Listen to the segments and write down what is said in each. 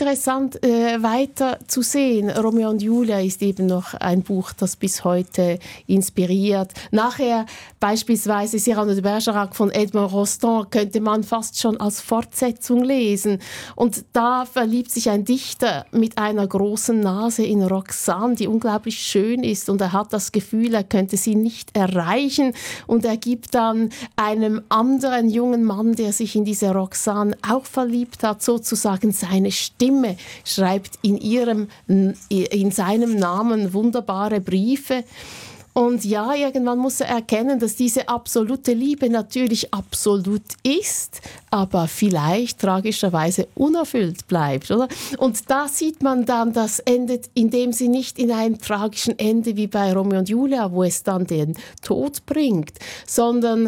interessant weiter zu sehen. Romeo und Julia ist eben noch ein Buch, das bis heute inspiriert. Nachher beispielsweise Cyrano de Bergerac von Edmond Rostand könnte man fast schon als Fortsetzung lesen. Und da verliebt sich ein Dichter mit einer großen Nase in Roxane, die unglaublich schön ist. Und er hat das Gefühl, er könnte sie nicht erreichen. Und er gibt dann einem anderen jungen Mann, der sich in diese Roxane auch verliebt hat, sozusagen seine Stimme, schreibt in seinem Namen wunderbare Briefe. Und ja, irgendwann muss er erkennen, dass diese absolute Liebe natürlich absolut ist, aber vielleicht tragischerweise unerfüllt bleibt, oder? Und da sieht man dann, das endet, indem sie nicht in einem tragischen Ende wie bei Romeo und Julia, wo es dann den Tod bringt, sondern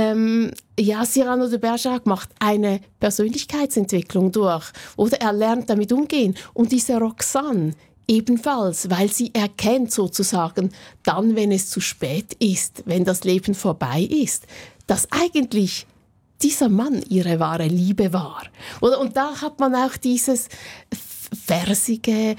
Cyrano de Bergerac macht eine Persönlichkeitsentwicklung durch, oder er lernt damit umgehen. Und diese Roxane ebenfalls, weil sie erkennt sozusagen, dann, wenn es zu spät ist, wenn das Leben vorbei ist, dass eigentlich dieser Mann ihre wahre Liebe war. Und da hat man auch dieses Versige,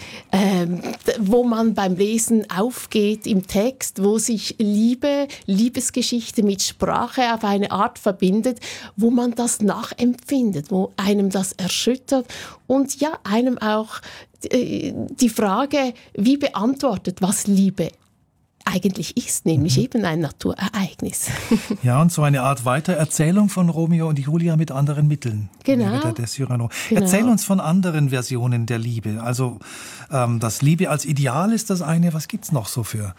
wo man beim Lesen aufgeht im Text, wo sich Liebesgeschichte mit Sprache auf eine Art verbindet, wo man das nachempfindet, wo einem das erschüttert und ja, einem auch die Frage, wie beantwortet, was Liebe eigentlich ist, nämlich eben ein Naturereignis. Ja, und so eine Art Weitererzählung von Romeo und Julia mit anderen Mitteln. Genau. Der Cyrano. Genau. Erzähl uns von anderen Versionen der Liebe. Also das Liebe als Ideal ist das eine. Was gibt es noch so für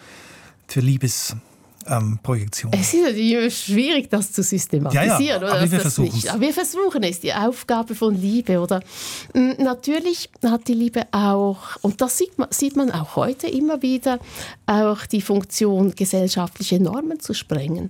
Liebesprojektionen? Es ist natürlich schwierig, das zu systematisieren. Ja, oder? aber wir versuchen es. Aber wir versuchen es, die Aufgabe von Liebe. Oder? Natürlich hat die Liebe auch, und das sieht man auch heute immer wieder, auch die Funktion, gesellschaftliche Normen zu sprengen.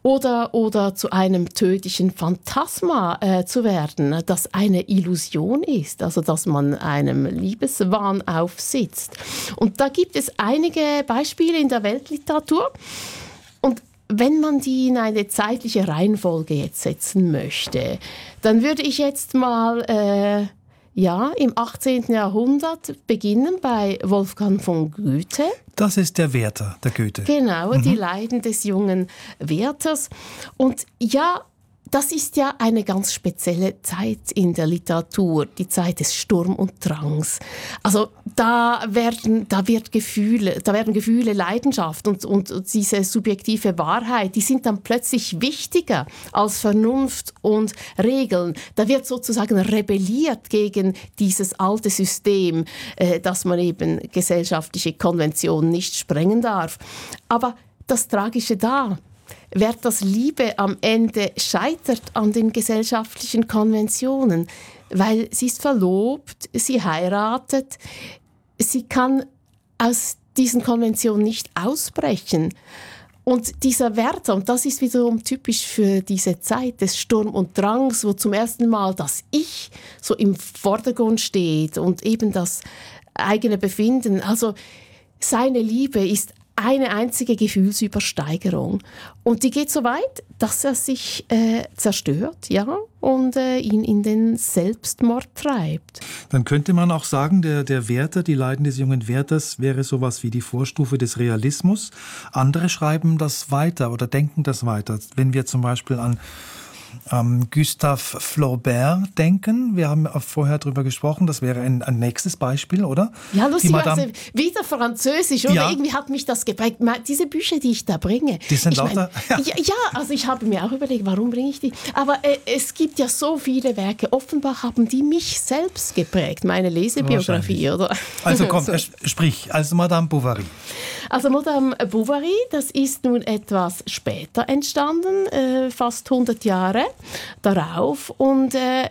Oder zu einem tödlichen Phantasma zu werden, das eine Illusion ist, also dass man einem Liebeswahn aufsitzt. Und da gibt es einige Beispiele in der Weltliteratur. Und wenn man die in eine zeitliche Reihenfolge jetzt setzen möchte, dann würde ich jetzt mal im 18. Jahrhundert beginnen bei Wolfgang von Goethe. Das ist der Werther, der Goethe. Genau, die Leiden des jungen Werthers. Und ja, das ist ja eine ganz spezielle Zeit in der Literatur, die Zeit des Sturm und Drangs. Also da werden Gefühle, Leidenschaft und diese subjektive Wahrheit, die sind dann plötzlich wichtiger als Vernunft und Regeln. Da wird sozusagen rebelliert gegen dieses alte System, dass man eben gesellschaftliche Konventionen nicht sprengen darf. Aber das Tragische da, Werthers Liebe am Ende scheitert an den gesellschaftlichen Konventionen, weil sie ist verlobt, sie heiratet, sie kann aus diesen Konventionen nicht ausbrechen. Und dieser Werther, und das ist wiederum typisch für diese Zeit des Sturm und Drangs, wo zum ersten Mal das Ich so im Vordergrund steht und eben das eigene Befinden. Also seine Liebe ist eine einzige Gefühlsübersteigerung. Und die geht so weit, dass er sich zerstört, ja, und ihn in den Selbstmord treibt. Dann könnte man auch sagen, der Werther, die Leiden des jungen Werthers, wäre sowas wie die Vorstufe des Realismus. Andere schreiben das weiter oder denken das weiter. Wenn wir zum Beispiel an Gustave Flaubert denken. Wir haben vorher darüber gesprochen, das wäre ein nächstes Beispiel, oder? Ja, lustig, also wieder Französisch, oder? Ja. Irgendwie hat mich das geprägt. Diese Bücher, die ich da bringe. Die sind lauter? Ja, also ich habe mir auch überlegt, warum bringe ich die? Aber es gibt ja so viele Werke. Offenbar haben die mich selbst geprägt, meine Lesebiografie, oder? Also komm, sprich, also Madame Bovary. Also Madame Bovary, das ist nun etwas später entstanden, fast 100 Jahre darauf. Und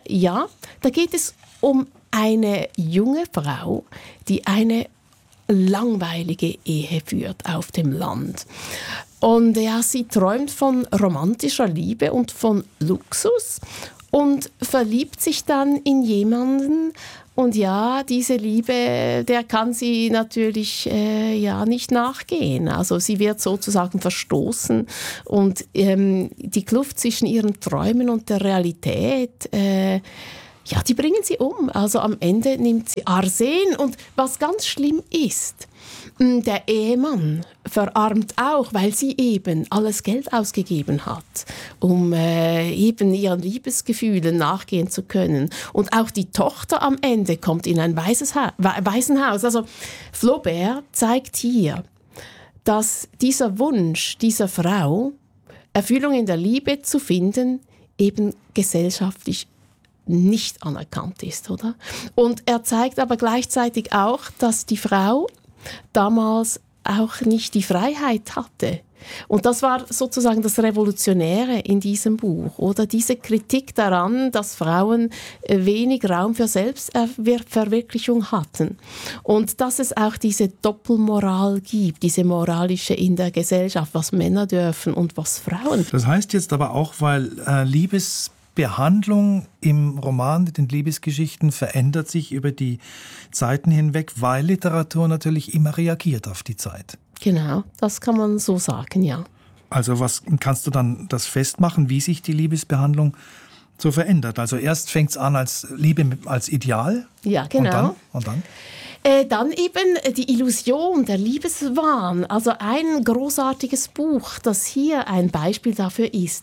da geht es um eine junge Frau, die eine langweilige Ehe führt auf dem Land. Und ja, sie träumt von romantischer Liebe und von Luxus und verliebt sich dann in jemanden. Und ja, diese Liebe, der kann sie natürlich nicht nachgehen. Also sie wird sozusagen verstoßen und die Kluft zwischen ihren Träumen und der Realität, Ja, die bringen sie um. Also am Ende nimmt sie Arsen. Und was ganz schlimm ist, der Ehemann verarmt auch, weil sie eben alles Geld ausgegeben hat, um eben ihren Liebesgefühlen nachgehen zu können. Und auch die Tochter am Ende kommt in ein Waisenhaus. Also Flaubert zeigt hier, dass dieser Wunsch dieser Frau, Erfüllung in der Liebe zu finden, eben gesellschaftlich nicht anerkannt ist, oder? Und er zeigt aber gleichzeitig auch, dass die Frau damals auch nicht die Freiheit hatte. Und das war sozusagen das Revolutionäre in diesem Buch, oder? Diese Kritik daran, dass Frauen wenig Raum für Selbstverwirklichung hatten. Und dass es auch diese Doppelmoral gibt, diese moralische in der Gesellschaft, was Männer dürfen und was Frauen. Das heißt jetzt aber auch, weil Liebesbehandlung im Roman mit den Liebesgeschichten verändert sich über die Zeiten hinweg, weil Literatur natürlich immer reagiert auf die Zeit. Genau, das kann man so sagen, ja. Also was kannst du dann das festmachen, wie sich die Liebesbehandlung so verändert? Also erst fängt es an als Liebe als Ideal. Ja, genau. Und dann? Dann eben die Illusion, der Liebeswahn. Also ein großartiges Buch, das hier ein Beispiel dafür ist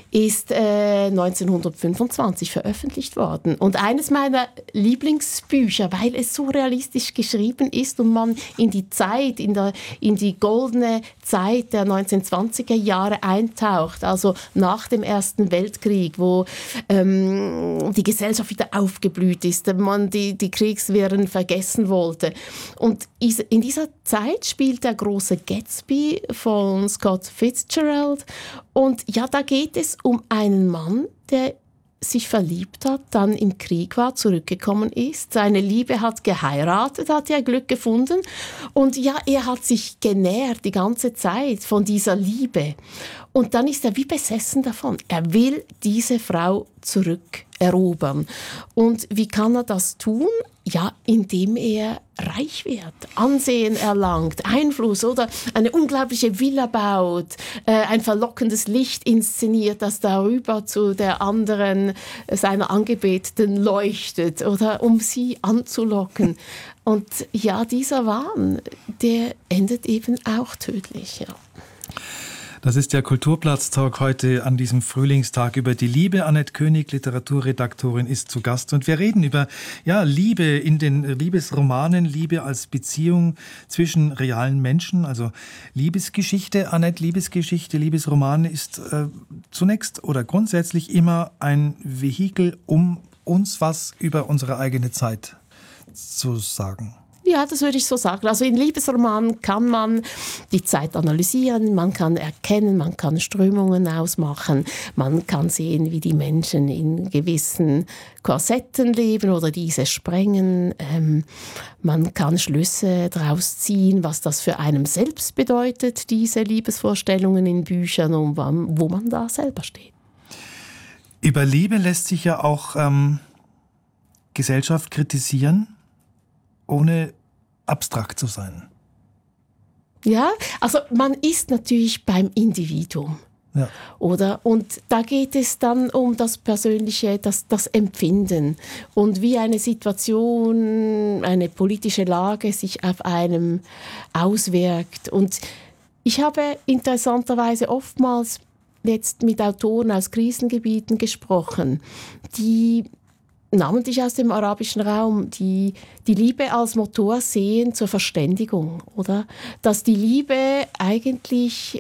1925 veröffentlicht worden. Und eines meiner Lieblingsbücher, weil es so realistisch geschrieben ist und man in die Zeit, in die goldene Zeit der 1920er Jahre eintaucht, also nach dem Ersten Weltkrieg, wo die Gesellschaft wieder aufgeblüht ist, man die Kriegswirren vergessen wollte. Und in dieser Zeit spielt der große Gatsby von Scott Fitzgerald. Und ja, da geht es um einen Mann, der sich verliebt hat, dann im Krieg war, zurückgekommen ist. Seine Liebe hat geheiratet, hat er Glück gefunden. Und ja, er hat sich genährt die ganze Zeit von dieser Liebe. Und dann ist er wie besessen davon. Er will diese Frau zurückerobern. Und wie kann er das tun? Ja, indem er reich wird, Ansehen erlangt, Einfluss oder eine unglaubliche Villa baut, ein verlockendes Licht inszeniert, das darüber zu der anderen seiner Angebeteten leuchtet, oder um sie anzulocken. Und ja, dieser Wahn, der endet eben auch tödlich, ja. Das ist der Kulturplatz-Talk heute an diesem Frühlingstag über die Liebe. Annette König, Literaturredaktorin, ist zu Gast. Und wir reden über Liebe in den Liebesromanen, Liebe als Beziehung zwischen realen Menschen, also Liebesgeschichte. Annette, Liebesgeschichte, Liebesroman ist zunächst oder grundsätzlich immer ein Vehikel, um uns was über unsere eigene Zeit zu sagen. Ja, das würde ich so sagen. Also in Liebesromanen kann man die Zeit analysieren, man kann erkennen, man kann Strömungen ausmachen, man kann sehen, wie die Menschen in gewissen Korsetten leben oder diese sprengen. Man kann Schlüsse daraus ziehen, was das für einen selbst bedeutet, diese Liebesvorstellungen in Büchern und wo man da selber steht. Über Liebe lässt sich ja auch Gesellschaft kritisieren, ohne abstrakt zu sein. Ja, also man ist natürlich beim Individuum. Ja. Oder? Und da geht es dann um das Persönliche, das Empfinden und wie eine Situation, eine politische Lage sich auf einem auswirkt. Und ich habe interessanterweise oftmals jetzt mit Autoren aus Krisengebieten gesprochen, die namentlich aus dem arabischen Raum, die Liebe als Motor sehen zur Verständigung, oder? Dass die Liebe eigentlich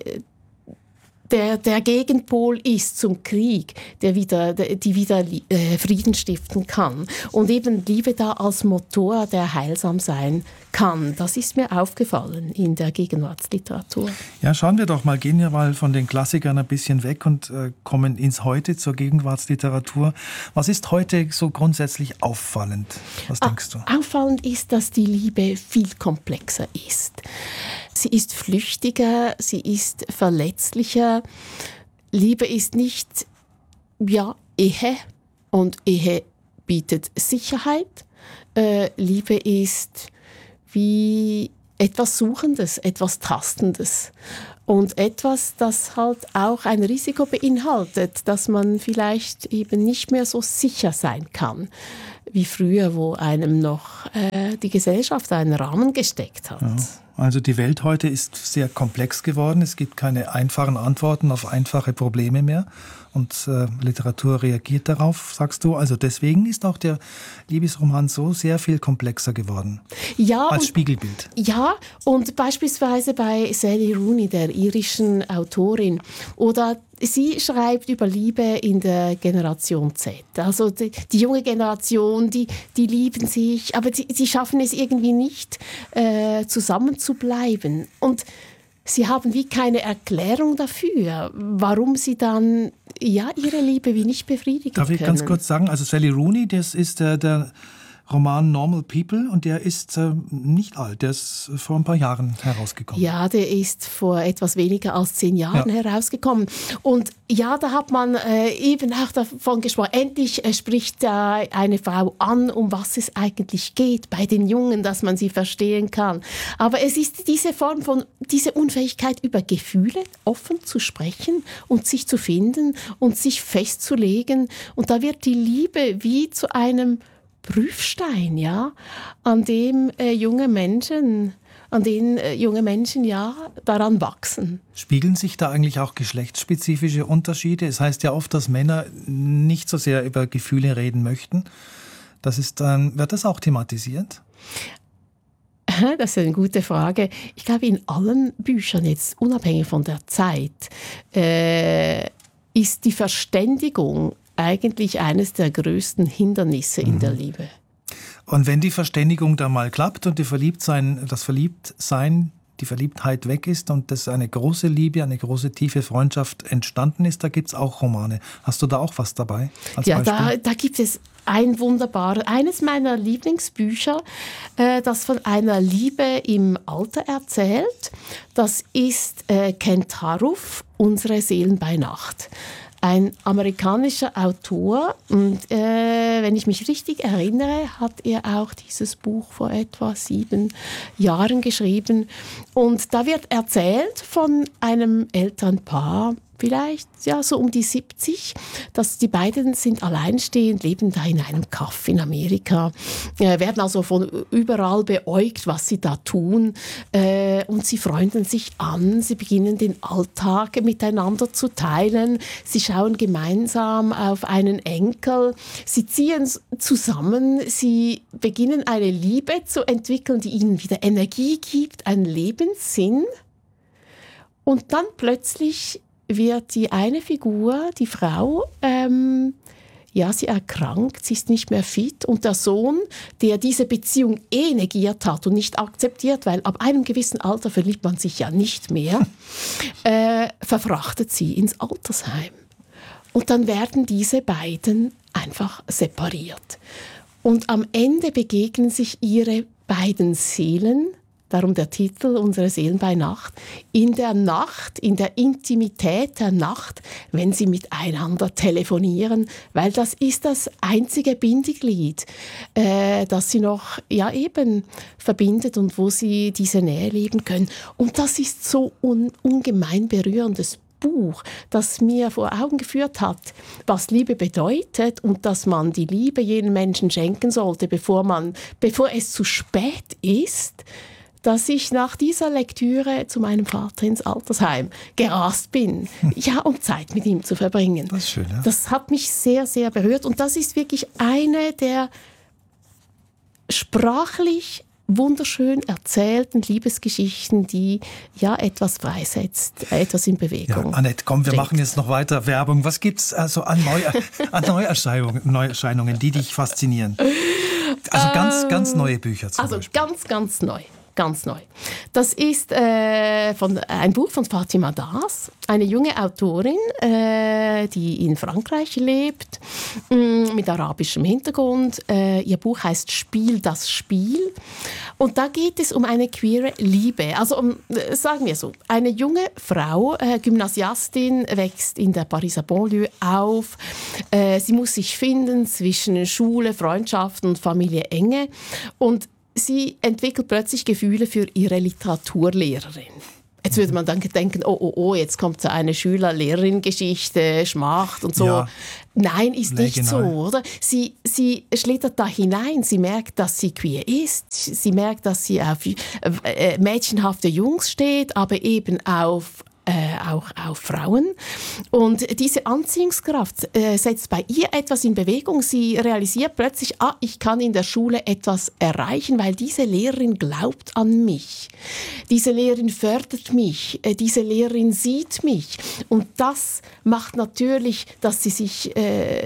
der Gegenpol ist zum Krieg, die wieder Frieden stiften kann. Und eben Liebe da als Motor, der heilsam sein kann. Das ist mir aufgefallen in der Gegenwartsliteratur. Ja, schauen wir doch mal, gehen wir mal von den Klassikern ein bisschen weg und kommen ins Heute, zur Gegenwartsliteratur. Was ist heute so grundsätzlich auffallend? Was denkst du? Auffallend ist, dass die Liebe viel komplexer ist. Sie ist flüchtiger, sie ist verletzlicher. Liebe ist nicht, Ehe und Ehe bietet Sicherheit. Liebe ist wie etwas Suchendes, etwas Tastendes. Und etwas, das halt auch ein Risiko beinhaltet, dass man vielleicht eben nicht mehr so sicher sein kann, wie früher, wo einem noch die Gesellschaft einen Rahmen gesteckt hat. Ja. Also die Welt heute ist sehr komplex geworden. Es gibt keine einfachen Antworten auf einfache Probleme mehr. Und Literatur reagiert darauf, sagst du. Also deswegen ist auch der Liebesroman so sehr viel komplexer geworden. Ja, als Spiegelbild. Ja, und beispielsweise bei Sally Rooney, der irischen Autorin, oder sie schreibt über Liebe in der Generation Z. Also die junge Generation, die lieben sich, aber sie schaffen es irgendwie nicht, zusammen zu bleiben. Und sie haben wie keine Erklärung dafür, warum sie dann ihre Liebe wie nicht befriedigen können. Darf ich ganz kurz sagen, also Sally Rooney, das ist der Roman Normal People und der ist nicht alt, der ist vor ein paar Jahren herausgekommen. Ja, der ist vor etwas weniger als 10 Jahren herausgekommen. Und ja, da hat man eben auch davon gesprochen, endlich spricht da eine Frau an, um was es eigentlich geht bei den Jungen, dass man sie verstehen kann. Aber es ist diese Form von, diese Unfähigkeit über Gefühle offen zu sprechen und sich zu finden und sich festzulegen. Und da wird die Liebe wie zu einem Prüfstein, an dem junge Menschen daran wachsen. Spiegeln sich da eigentlich auch geschlechtsspezifische Unterschiede? Es heißt ja oft, dass Männer nicht so sehr über Gefühle reden möchten. Wird das auch thematisiert? Das ist eine gute Frage. Ich glaube, in allen Büchern, jetzt unabhängig von der Zeit, ist die Verständigung eigentlich eines der größten Hindernisse in der Liebe. Und wenn die Verständigung da mal klappt und die Verliebtheit weg ist und das eine große Liebe, eine große tiefe Freundschaft entstanden ist, da gibt es auch Romane. Hast du da auch was dabei? Ja, da gibt es eines meiner Lieblingsbücher, das von einer Liebe im Alter erzählt. Das ist Kent Haruf, Unsere Seelen bei Nacht. Ein amerikanischer Autor und wenn ich mich richtig erinnere, hat er auch dieses Buch vor etwa 7 Jahren geschrieben. Und da wird erzählt von einem Elternpaar, vielleicht so um die 70, dass die beiden sind alleinstehend, leben da in einem Kaff in Amerika, werden also von überall beäugt, was sie da tun, und sie freunden sich an, sie beginnen den Alltag miteinander zu teilen, sie schauen gemeinsam auf einen Enkel, sie ziehen zusammen, sie beginnen eine Liebe zu entwickeln, die ihnen wieder Energie gibt, einen Lebenssinn, und dann plötzlich wird die eine Figur, die Frau, sie erkrankt, sie ist nicht mehr fit, und der Sohn, der diese Beziehung negiert hat und nicht akzeptiert, weil ab einem gewissen Alter verliebt man sich ja nicht mehr, verfrachtet sie ins Altersheim. Und dann werden diese beiden einfach separiert. Und am Ende begegnen sich ihre beiden Seelen, darum der Titel, Unsere Seelen bei Nacht, in der Nacht, in der Intimität der Nacht, wenn sie miteinander telefonieren, weil das ist das einzige Bindeglied, das sie noch verbindet und wo sie diese Nähe leben können. Und das ist so ungemein berührendes Buch, das mir vor Augen geführt hat, was Liebe bedeutet und dass man die Liebe jedem Menschen schenken sollte, bevor es zu spät ist, dass ich nach dieser Lektüre zu meinem Vater ins Altersheim gerast bin, um Zeit mit ihm zu verbringen. Das ist schön, ja? Das hat mich sehr, sehr berührt, und das ist wirklich eine der sprachlich wunderschön erzählten Liebesgeschichten, die etwas freisetzt, etwas in Bewegung. Ja, Annette, komm, wir machen jetzt noch weiter Werbung. Was gibt es also an Neuerscheinungen, die dich faszinieren? Also ganz neue Bücher zum Beispiel. Ganz neu. Das ist ein Buch von Fatima Das, eine junge Autorin, die in Frankreich lebt, mit arabischem Hintergrund. Ihr Buch heißt Spiel das Spiel. Und da geht es um eine queere Liebe. Also sagen wir so, eine junge Frau, Gymnasiastin, wächst in der Pariser Banlieue auf. Sie muss sich finden zwischen Schule, Freundschaft und Familie sie entwickelt plötzlich Gefühle für ihre Literaturlehrerin. Jetzt würde man dann denken, oh, jetzt kommt so eine Schüler-Lehrerin-Geschichte, Schmacht und so. Ja. Nein, ist nicht so, oder? Sie schlittert da hinein, sie merkt, dass sie queer ist, sie merkt, dass sie auf mädchenhafte Jungs steht, aber eben auch auf Frauen. Und diese Anziehungskraft setzt bei ihr etwas in Bewegung. Sie realisiert plötzlich, ich kann in der Schule etwas erreichen, weil diese Lehrerin glaubt an mich. Diese Lehrerin fördert mich. Diese Lehrerin sieht mich. Und das macht natürlich, dass sie sich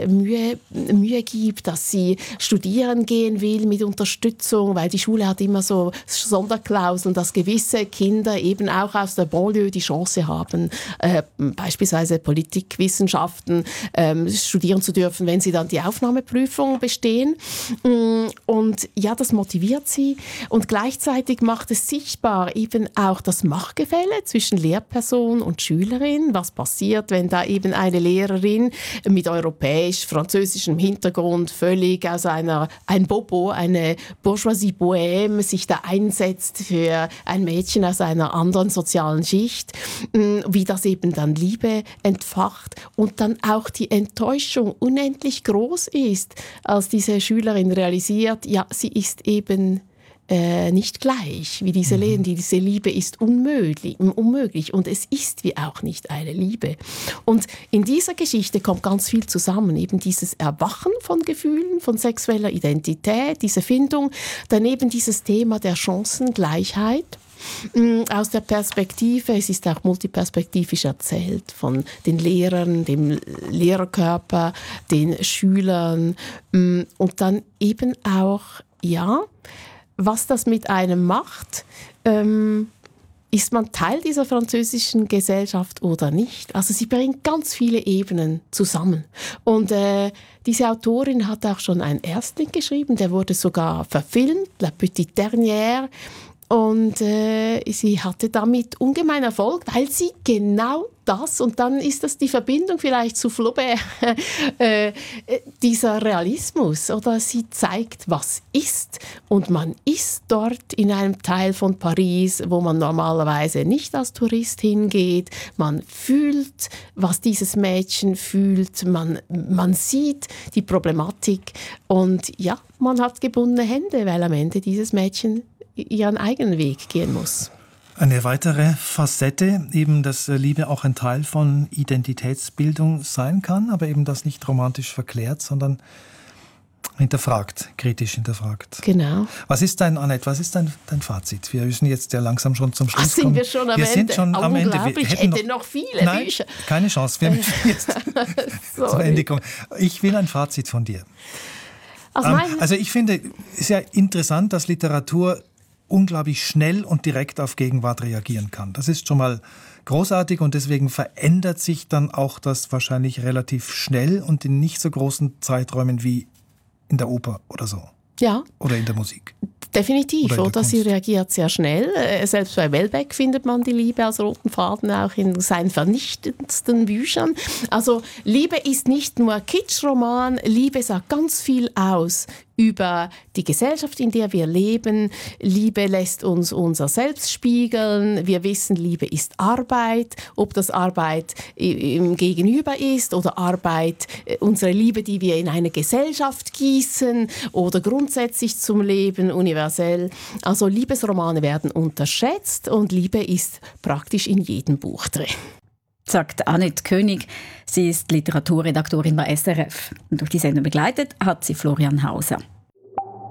Mühe gibt, dass sie studieren gehen will mit Unterstützung, weil die Schule hat immer so Sonderklauseln, dass gewisse Kinder eben auch aus der Banlieue die Chance haben, beispielsweise Politikwissenschaften studieren zu dürfen, wenn sie dann die Aufnahmeprüfung bestehen. Und ja, das motiviert sie. Und gleichzeitig macht es sichtbar eben auch das Machtgefälle zwischen Lehrperson und Schülerin. Was passiert, wenn da eben eine Lehrerin mit europäisch-französischem Hintergrund völlig aus ein Bobo, eine Bourgeoisie Bohème, sich da einsetzt für ein Mädchen aus einer anderen sozialen Schicht, wie das eben dann Liebe entfacht und dann auch die Enttäuschung unendlich groß ist, als diese Schülerin realisiert, ja, sie ist eben nicht gleich wie diese Lehrerin. Diese Liebe ist unmöglich und es ist wie auch nicht eine Liebe. Und in dieser Geschichte kommt ganz viel zusammen, eben dieses Erwachen von Gefühlen, von sexueller Identität, diese Findung, daneben dieses Thema der Chancengleichheit. Aus der Perspektive, es ist auch multiperspektivisch erzählt, von den Lehrern, dem Lehrerkörper, den Schülern und dann eben auch, ja, was das mit einem macht, ist man Teil dieser französischen Gesellschaft oder nicht? Also sie bringt ganz viele Ebenen zusammen. Und diese Autorin hat auch schon einen Erstling geschrieben, der wurde sogar verfilmt, La Petite Dernière. Und sie hatte damit ungemein Erfolg, weil sie genau das, und dann ist das die Verbindung vielleicht zu Flaubert, dieser Realismus, oder sie zeigt, was ist. Und man ist dort in einem Teil von Paris, wo man normalerweise nicht als Tourist hingeht. Man fühlt, was dieses Mädchen fühlt. Man sieht die Problematik. Und ja, man hat gebundene Hände, weil am Ende dieses Mädchen ihren eigenen Weg gehen muss. Eine weitere Facette, eben, dass Liebe auch ein Teil von Identitätsbildung sein kann, aber eben das nicht romantisch verklärt, sondern kritisch hinterfragt. Genau. Was ist dein Fazit? Wir müssen jetzt ja langsam schon zum Schluss kommen. Sind wir schon am Ende? Sind schon am Ende. Ich hätte noch viele Bücher. Keine Chance. Wir müssen jetzt zum Ende kommen. Ich will ein Fazit von dir. Also ich finde, es ist ja interessant, dass Literatur unglaublich schnell und direkt auf Gegenwart reagieren kann. Das ist schon mal großartig und deswegen verändert sich dann auch das wahrscheinlich relativ schnell und in nicht so großen Zeiträumen wie in der Oper oder so. Ja. Oder in der Musik. Definitiv, oder? Sie reagiert sehr schnell. Selbst bei Welbeck findet man die Liebe als roten Faden auch in seinen vernichtendsten Büchern. Also Liebe ist nicht nur Kitschroman, Liebe sagt ganz viel aus über die Gesellschaft, in der wir leben. Liebe lässt uns unser Selbst spiegeln. Wir wissen, Liebe ist Arbeit. Ob das Arbeit im Gegenüber ist oder Arbeit, unsere Liebe, die wir in eine Gesellschaft gießen oder grundsätzlich zum Leben, universell. Also Liebesromane werden unterschätzt und Liebe ist praktisch in jedem Buch drin. Sagt Annette König. Sie ist Literaturredaktorin bei SRF. Und durch die Sendung begleitet hat sie Florian Hauser.